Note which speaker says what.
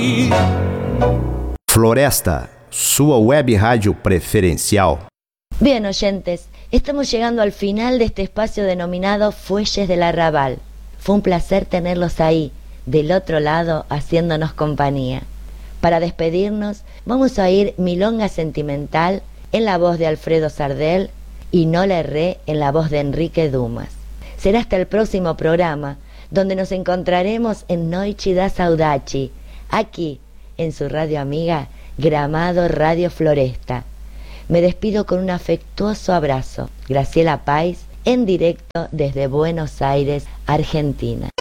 Speaker 1: Floresta, sua web rádio preferencial.
Speaker 2: Bien, oyentes, estamos llegando al final de este espacio denominado Fuelles del Arrabal. Fue un placer tenerlos ahí, del otro lado, haciéndonos compañía. Para despedirnos, vamos a oír Milonga Sentimental en la voz de Alfredo Sardel y No le erré en la voz de Enrique Dumas. Será hasta el próximo programa, donde nos encontraremos en Noite da Saudade, aquí, en su radio amiga, Gramado Radio Floresta. Me despido con un afectuoso abrazo. Graciela Pais, en directo desde Buenos Aires, Argentina.